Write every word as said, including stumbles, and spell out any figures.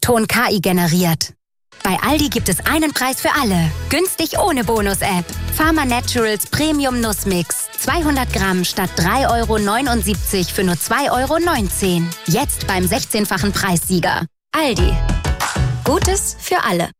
Ton K I generiert. Bei Aldi gibt es einen Preis für alle. Günstig ohne Bonus-App. Pharma Naturals Premium Nussmix. zweihundert Gramm statt drei Euro neunundsiebzig für nur zwei Euro neunzehn. Jetzt beim sechzehnfachen Preissieger. Aldi. Gutes für alle.